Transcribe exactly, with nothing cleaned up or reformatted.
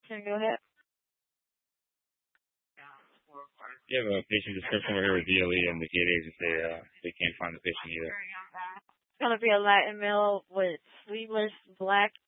Can you go ahead? You have a patient description right here with D L E and the gate agents. They uh, they can't find the patient either. It's gonna be a Latin male with sleeveless black